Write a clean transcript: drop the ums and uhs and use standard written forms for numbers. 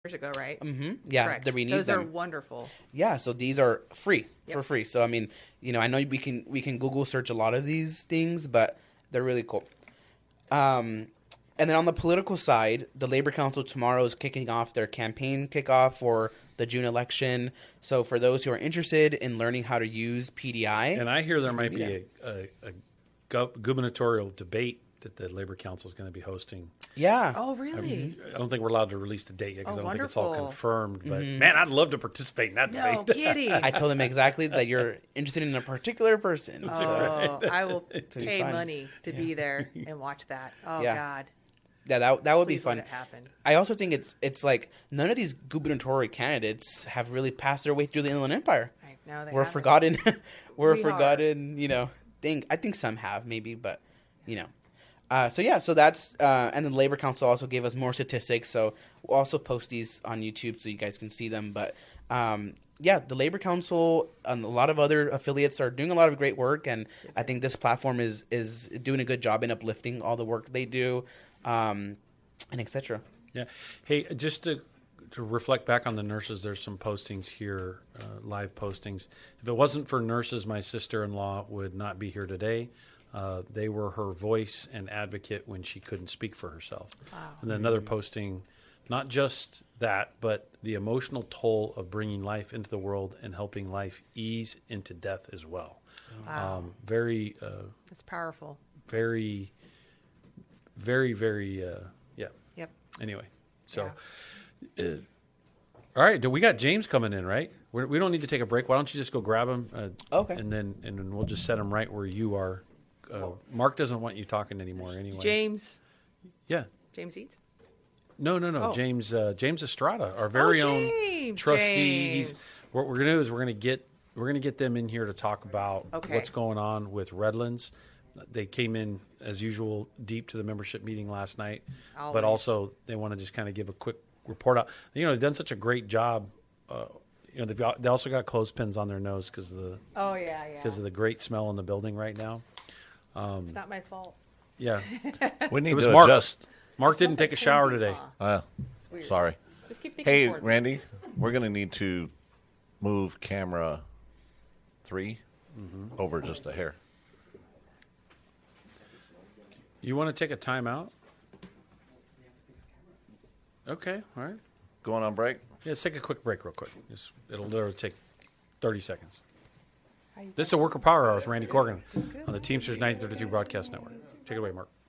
years ago, right? Mm-hmm. Yeah, Correct. that we need Those them. are wonderful. Yeah, so these are free Yep. for free. So I mean, I know we can Google search a lot of these things, but they're really cool. And then on the political side, the Labor Council tomorrow is kicking off their campaign kickoff for the June election. So for those who are interested in learning how to use PDI, And I hear there might be a gubernatorial debate that the Labor Council is going to be hosting. yeah, Oh, really? I don't think we're allowed to release the date yet because Oh, I don't think it's all wonderful. confirmed. But man, I'd love to participate in that No debate. kidding. I told them exactly that you're interested in a particular person. So. Oh, I will be pay fun. money to be there and watch that. Oh, Yeah. God. Yeah, that would be Please fun. let it happen. I also think it's like none of these gubernatorial candidates have really passed their way through the Inland Empire. No, they We're haven't. forgotten. We're We forgotten. Thing. I think some have maybe, but so that's and the Labor Council also gave us more statistics. So we'll also post these on YouTube so you guys can see them. But the Labor Council and a lot of other affiliates are doing a lot of great work, and I think this platform is doing a good job in uplifting all the work they do, and etc. Yeah. Hey, just to reflect back on the nurses, there's some postings here, live postings. If it wasn't for nurses, my sister-in-law would not be here today. They were her voice and advocate when she couldn't speak for herself. Wow. And then another posting, not just that, but the emotional toll of bringing life into the world and helping life ease into death as well. Wow. Very, That's powerful. very, very, very, yeah. Yep. Anyway, so... all right, we got James coming in, right? We don't need to take a break. Why don't you just go grab him? Okay. And then we'll just set him right where you are. Mark doesn't want you talking anymore anyway. James Eads? No. Oh. James Estrada, our very own James. trustee. James. What we're gonna do is we're gonna get them in here to talk about Okay. what's going on with Redlands. They came in as usual deep to the membership meeting last night, Always. but also they want to just kind of give a quick report out. They've done such a great job. They also got clothespins on their nose because of the Oh, yeah. because of the great smell in the building right now. It's not my fault. Yeah, We need it was to Mark. adjust. Mark didn't take a shower today. It's weird. Sorry. Just keep thinking Hey, forward. Randy, we're going to need to move camera 3 over just a hair. You want to take a timeout? Okay, all right. Going on break? Yeah, let's take a quick break real quick. It'll literally take 30 seconds. This is a Worker Power Hour with Randy Corgan on the Teamsters 932 Broadcast Network. Take it away, Mark.